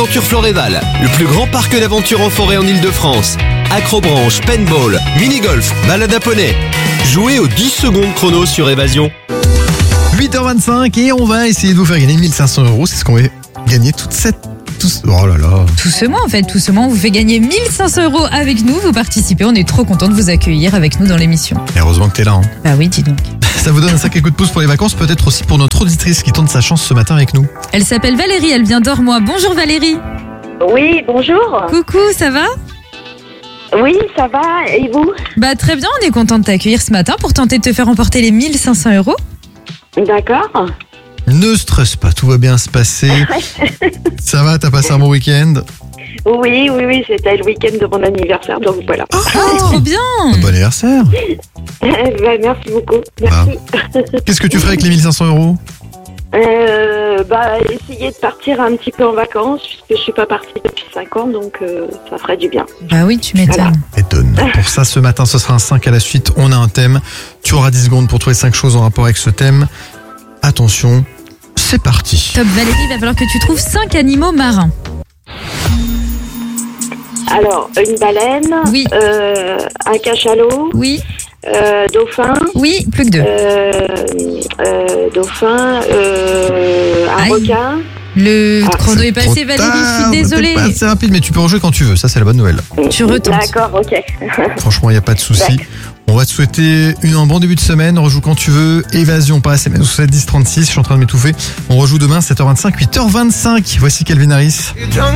Aventure Floréval, le plus grand parc d'aventure en forêt en Ile-de-France. Acrobranche, paintball, mini-golf, balade à poney. Jouez aux 10 secondes chrono sur Évasion. 8h25 et on va essayer de vous faire gagner 1500 €. C'est ce qu'on va gagner oh là là. Tout ce mois, on vous fait gagner 1500 € avec nous. Vous participez, on est trop content de vous accueillir avec nous dans l'émission. Et heureusement que t'es là. Hein. Bah oui, dis donc. Ça vous donne un sacré coup de pouce pour les vacances, peut-être aussi pour notre auditrice qui tente sa chance ce matin avec nous. Elle s'appelle Valérie, elle vient d'Ormois. Bonjour Valérie. Oui, bonjour. Coucou, ça va ? Oui, ça va, et vous ? Bah très bien, on est content de t'accueillir ce matin pour tenter de te faire emporter les 1500 €. D'accord. Ne stresse pas, tout va bien se passer. Ça va, t'as passé un bon week-end ? Oui, c'était le week-end de mon anniversaire, donc voilà. Ah, trop bien. Bon anniversaire. Merci beaucoup, merci. Qu'est-ce que tu ferais avec les 1500 €? Essayer de partir un petit peu en vacances, puisque je suis pas partie depuis 5 ans, donc ça ferait du bien. Bah oui, tu m'étonnes. Étonne. Pour ça, ce matin, ce sera un 5 à la suite. On a un thème. Tu auras 10 secondes pour trouver 5 choses en rapport avec ce thème. Attention, c'est parti. Top Valérie, il va falloir que tu trouves 5 animaux marins. Alors, une baleine, Oui. un cachalot, Oui, dauphin, oui, plus que 2. dauphin, un Aïe. requin. Le chrono est passé Trop Valérie, tard, je suis désolée. peut-être pas assez rapide, mais tu peux rejouer quand tu veux. Ça, c'est la bonne nouvelle. Tu retentes. D'accord, ok. Franchement, il n'y a pas de souci. On va te souhaiter un bon début de semaine. On rejoue quand tu veux. Évasion par SMS au 7 10 36. Je suis en train de m'étouffer. On rejoue demain 7h25, 8h25. Voici Calvin Harris.